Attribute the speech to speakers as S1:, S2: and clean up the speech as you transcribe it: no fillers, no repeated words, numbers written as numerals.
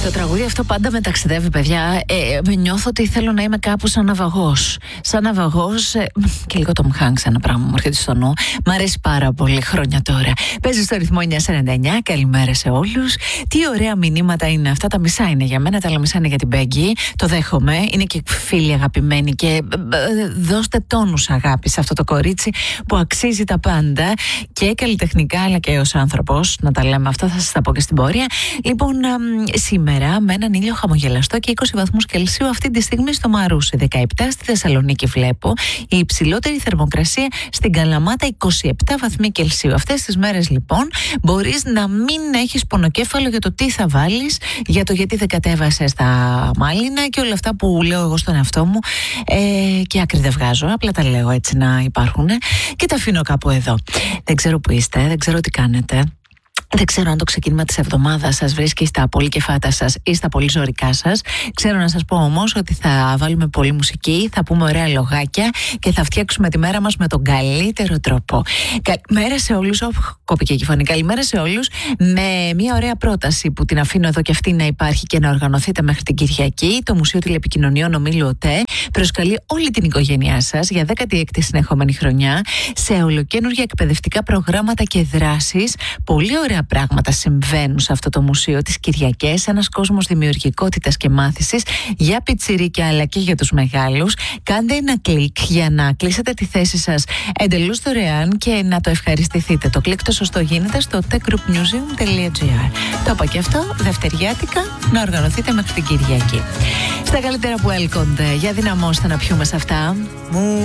S1: Το τραγούδι αυτό πάντα με ταξιδεύει, παιδιά. Νιώθω ότι θέλω να είμαι κάπου σαν ναυαγός. Σαν ναυαγός και λίγο Tom Hanks, ένα πράγμα μου έρχεται στο νου. Μ' αρέσει πάρα πολύ χρόνια τώρα. Παίζει στο ρυθμό 949. Καλημέρα σε όλους. Τι ωραία μηνύματα είναι αυτά. Τα μισά είναι για μένα, τα άλλα μισά είναι για την Πέγγι. Το δέχομαι. Είναι και φίλοι αγαπημένοι. Και δώστε τόνους αγάπη σε αυτό το κορίτσι που αξίζει τα πάντα. Και καλλιτεχνικά, αλλά και ως άνθρωπος. Να τα λέμε αυτά, θα σας τα πω και στην πορεία. Λοιπόν, σήμερα με έναν ήλιο χαμογελαστό και 20 βαθμούς Κελσίου αυτή τη στιγμή στο Μαρούσι. 17 στη Θεσσαλονίκη βλέπω. Η υψηλότερη θερμοκρασία στην Καλαμάτα 27 βαθμοί Κελσίου. Αυτές τις μέρες λοιπόν μπορείς να μην έχεις πονοκέφαλο για το τι θα βάλεις, για το γιατί δεν κατέβασες τα μάλινα και όλα αυτά που λέω εγώ στον εαυτό μου. Και άκρη δεν βγάζω, απλά τα λέω έτσι να υπάρχουν και τα αφήνω κάπου εδώ. Δεν ξέρω που είστε, δεν ξέρω τι κάνετε. Δεν ξέρω αν το ξεκίνημα της εβδομάδας σας βρίσκει στα πολύ κεφάτα σας ή στα πολύ ζωρικά σας. Ξέρω να σας πω όμως ότι θα βάλουμε πολύ μουσική, θα πούμε ωραία λογάκια και θα φτιάξουμε τη μέρα μας με τον καλύτερο τρόπο. Καλημέρα σε όλους, κόπηκε και η φωνή. Καλημέρα σε όλους, με μια ωραία πρόταση που την αφήνω εδώ και αυτή να υπάρχει και να οργανωθείτε μέχρι την Κυριακή. Το Μουσείο Τηλεπικοινωνιών Ομίλου ΟΤΕ προσκαλεί όλη την οικογένειά σας για 16η συνεχόμενη χρονιά σε ολοκαίνουργια εκπαιδευτικά προγράμματα και δράσεις. Πολύ ωραία πράγματα συμβαίνουν σε αυτό το μουσείο τις Κυριακές. Ένας κόσμος δημιουργικότητας και μάθησης για πιτσιρίκια αλλά και για τους μεγάλους. Κάντε ένα κλικ για να κλείσετε τη θέση σας εντελώς δωρεάν και να το ευχαριστηθείτε. Το κλικ το σωστό γίνεται στο techgroupmuseum.gr. Το είπα και αυτό, δευτεριάτικα, να οργανωθείτε μέχρι την Κυριακή. Στα καλύτερα που έλκονται, για δυναμώστε να πιούμε σε αυτά.